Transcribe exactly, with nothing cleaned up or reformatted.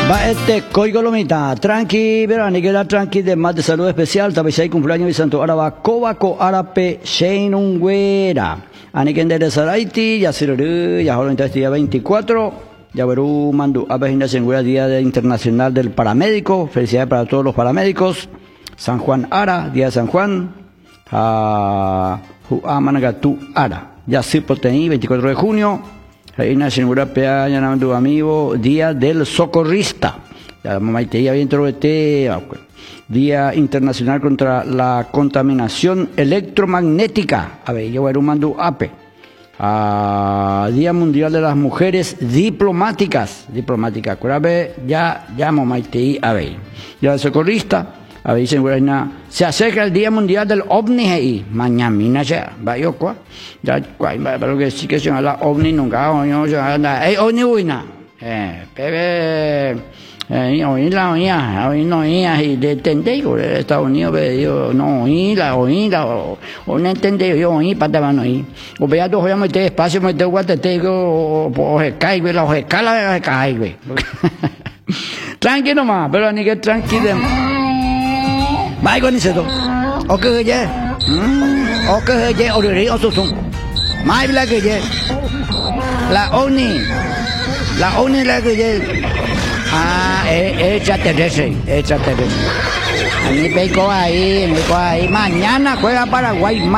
Va este código lomita, tranqui, verán, y queda tranqui de más de salud especial, tabishay cumpleaños y santo araba, cobaco arape, sheinungüera. Aniken de Saraiti, ya siruru, ya joven este día veinticuatro, ya verú mandu abejina sengüera día de internacional del paramédico, felicidades para todos los paramédicos. San Juan Ara, día de San Juan, a Juamanagatu Ara, ya sirpotení, veinticuatro de junio. Reina Senegura Pea, ya tu amigo, Día del Socorrista. Ya mamá te ya bien trovete. Día Internacional contra la Contaminación Electromagnética. A ver, yo voy a mando ape. Ah, Día Mundial de las Mujeres Diplomáticas. Diplomáticas. Curabe, ya, ya mamá te a ver. Ya el socorrista. A ver, dicen, se acerca el Día Mundial del OVNI ahí. Mañana ya, vaya, ¿cuá? Ya, pero que sí que se llama la OVNI nunca, no se llama, ¡eh, OVNI, uina! Eh, bebé, eh, oí la oía, oí no oía, y de entender, Estados Unidos, yo no oí la, oí la, o no entendí, yo oí, para no oí. O vea, tú voy a meter espacio, meter guateteo, o se cae, la o se cala, se cae, tranquilo más, pero ni que tranquilo. Mai con isso, o que je, o que je, o riri o susung, mai bila que je, la ONI, la ONI la que je, ah, es extraterrestre, extraterrestre. A mí peco ahí, me peco ahí, mañana juega Paraguay.